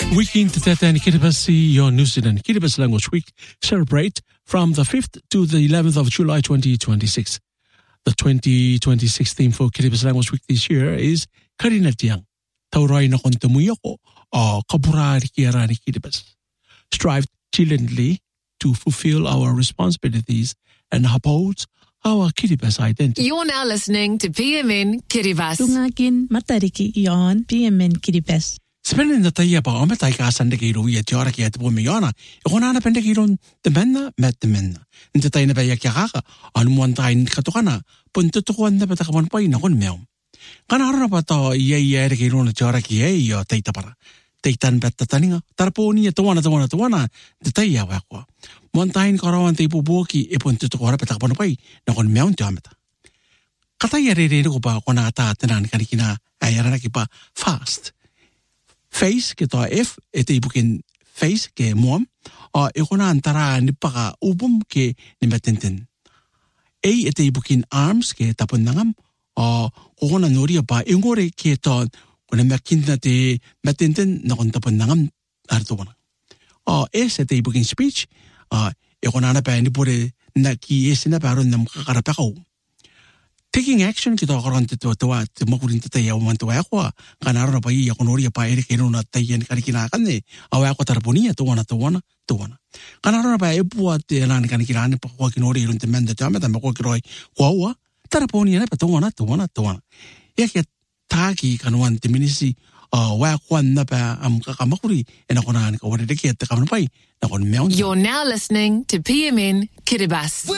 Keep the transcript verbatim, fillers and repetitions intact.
Weekend täten Kiribati, your New Zealand Kiribati Language Week celebrate from the fifth to the eleventh of July twenty twenty-six. The twenty twenty-six theme for Kiribati Language Week this year is Karinatiang, Taurai na kontemuyako o Kaburari Kirani Kiribati. Strive diligently to fulfill our responsibilities and uphold our Kiribati identity. You're now listening to P M N Kiribati. Tungagin matariki yon P M N Kiribati. Spending the day about Ometaka Sandegiro yet Yoraki at Womiana, Ronana Pendegiron, the Menna, met the Menna. In the Taina Bayakaka, on one time Katukana, Puntuan the Batakan Point on Mel. Kanarabato, ye Erigirona Joraki, or Taitapara. Taitan Betatania, Tarponi at one at one at one, the Taya Wakwa. One time Coron de Buboki, a point to Corapatapan Way, no on Mount Jamata. Katayari Ruba, Onata, Tenan Kanikina, Ayarakipa, fast. Face kita F ete ibukin face ke muam o ikuna antara nipaka ubum ke nimetenten. A ete ibukin arms ke tapon nangam o kukuna nuri pa ingore ke to kuna makinta te metenten na kun tapon nangam artuwana. O S ete ibukin speech o ikuna na pa nipure na ki es na paron nam kakarapakaw. Taking action kita karon to to to makurin to tayo man to ako kanaro pa iya kunori pa ere kino na tayo ni kanikina kanne awa ako tarponi to wana to wana to wana kanaro pa epuat na ni kanikina ni pa ko kinori ron te menda tama tama ko kiroi ko tarponi na pa to wana to wana to wana yake taki kanwan te minisi wa kwan na pa am kamakuri ena kona ka wari de ke te kampai na kon meon. You're now listening to P M N Kiribati.